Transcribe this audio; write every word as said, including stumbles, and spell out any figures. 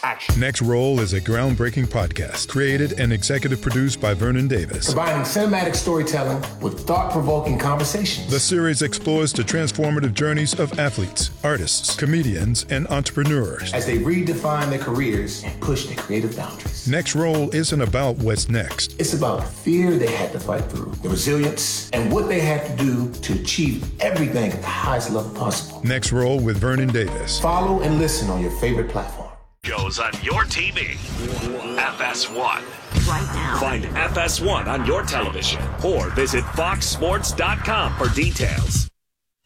action. Next Roll is a groundbreaking podcast created and executive produced by Vernon Davis. Combining cinematic storytelling with thought-provoking conversations. The series explores the transformative journeys of athletes, artists, comedians, and entrepreneurs as they redefine their careers and push their creative boundaries. Next Roll isn't about what's next. It's about the fear they had to fight through, the resilience, and what they had to do to achieve everything at the highest level possible. Next Roll with Vernon Davis. Follow and listen on your favorite platform. Goes on your T V. F S one. Right now. Find F S one on your television or visit fox sports dot com for details.